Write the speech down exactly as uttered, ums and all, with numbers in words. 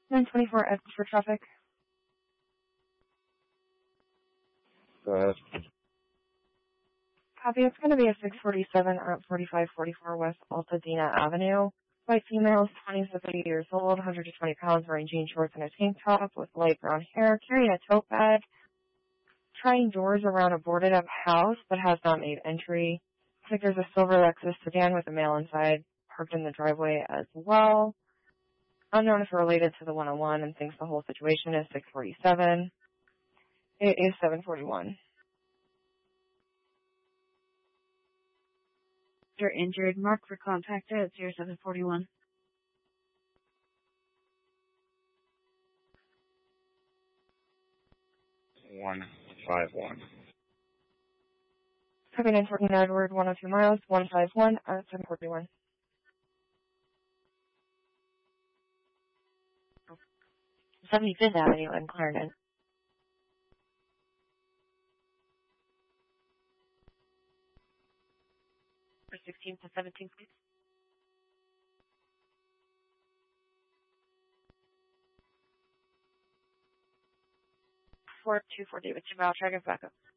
nine twenty-four F for traffic. Go ahead. Copy. It's going to be a six forty-seven at forty-five forty-four West Altadena Avenue. White female, twenty to thirty years old, one hundred twenty pounds, wearing jean shorts and a tank top with light brown hair, carrying a tote bag, trying doors around a boarded up house but has not made entry. I think there's a silver Lexus sedan with a male inside parked in the driveway as well. Unknown if related to the one oh one and thinks the whole situation is six forty-seven. It is seven forty-one. You're injured. Mark for contact at zero seven forty-one. one five one. Copy nine fourteen Edward, one oh two miles, one five one at seven forty-one. seventy-fifth Avenue in Clarendon. For sixteen to seventeen, please. four two four David Jamal, try to back up.